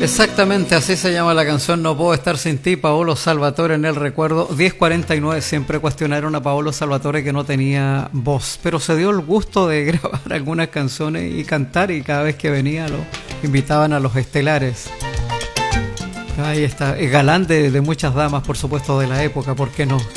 Exactamente, así se llama la canción No puedo estar sin ti, Paolo Salvatore en el recuerdo. 10:49, siempre cuestionaron a Paolo Salvatore que no tenía voz, pero se dio el gusto de grabar algunas canciones y cantar, y cada vez que venía lo invitaban a los estelares. Ahí está, galán de muchas damas, por supuesto, de la época, ¿por qué no?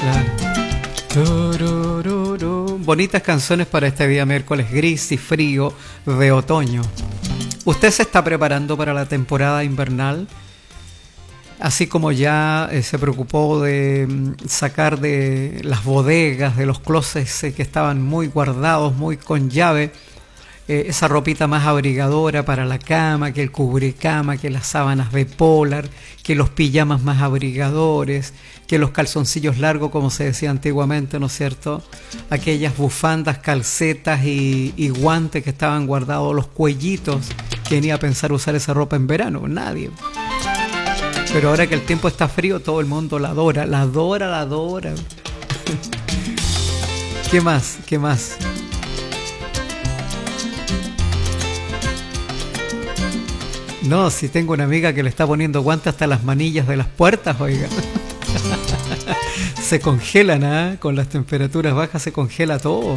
Claro. Bonitas canciones para este día miércoles gris y frío de otoño. ¿Usted se está preparando para la temporada invernal? Así como ya se preocupó de sacar de las bodegas, de los closets que estaban muy guardados, muy con llave, esa ropita más abrigadora para la cama, que el cubrecama, que las sábanas de polar, que los pijamas más abrigadores, que los calzoncillos largos, como se decía antiguamente, ¿no es cierto? Aquellas bufandas, calcetas y guantes que estaban guardados, los cuellitos. ¿Quién iba a pensar usar esa ropa en verano? Nadie. Pero ahora que el tiempo está frío, todo el mundo la adora, la adora, la adora. ¿Qué más? ¿Qué más? No, si tengo una amiga que le está poniendo guantes hasta las manillas de las puertas, oiga. Se congelan, ¿eh? Con las temperaturas bajas se congela todo.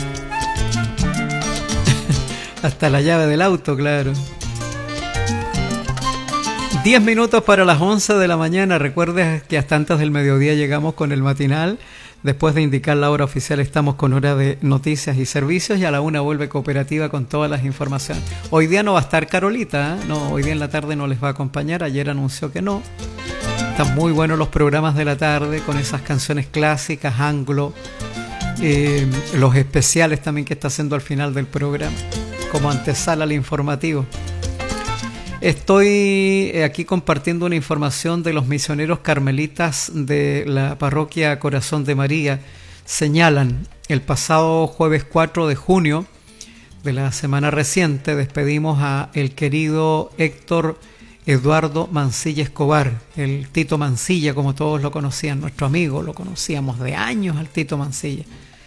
Hasta la llave del auto, claro. 10 minutos para las 11 de la mañana. Recuerda que hasta antes del mediodía llegamos con el matinal. Después de indicar la hora oficial estamos con hora de noticias y servicios, y a la 1 vuelve Cooperativa con todas las informaciones. Hoy día no va a estar Carolita, ¿eh? No, hoy día en la tarde no les va a acompañar. Ayer anunció que no. Están muy buenos los programas de la tarde con esas canciones clásicas, anglo, los especiales también que está haciendo al final del programa, como antesala al informativo. Estoy aquí compartiendo una información de los misioneros carmelitas de la parroquia Corazón de María. Señalan, el pasado jueves 4 de junio de la semana reciente despedimos a el querido Héctor Eduardo Mancilla Escobar, el Tito Mancilla, como todos lo conocían, nuestro amigo, lo conocíamos de años al Tito Mancilla.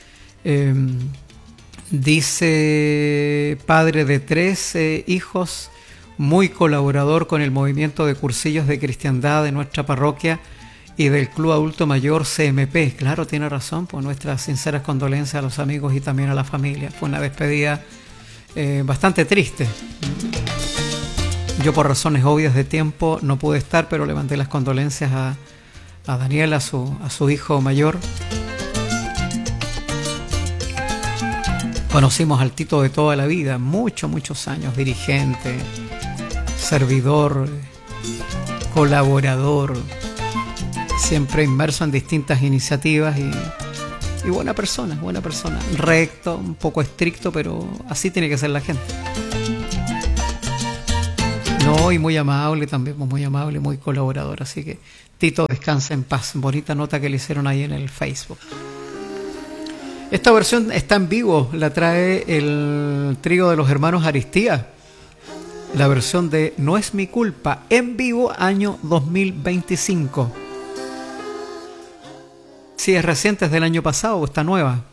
Dice, padre de 3 hijos, muy colaborador con el movimiento de cursillos de cristiandad de nuestra parroquia y del Club Adulto Mayor CMP. Claro, tiene razón, pues nuestras sinceras condolencias a los amigos y también a la familia. Fue una despedida bastante triste. Yo por razones obvias de tiempo no pude estar, pero le mandé las condolencias a Daniel, a su hijo mayor. Conocimos al Tito de toda la vida, muchos años, dirigente, servidor, colaborador, siempre inmerso en distintas iniciativas y buena persona, recto, un poco estricto, pero así tiene que ser la gente. No, y muy amable también, muy colaborador, así que Tito, descansa en paz. Bonita nota que le hicieron ahí en el Facebook. Esta versión está en vivo, la trae el trío de los hermanos Aristía. La versión de No es mi culpa, en vivo, año 2025. Sí, es reciente, es del año pasado, está nueva.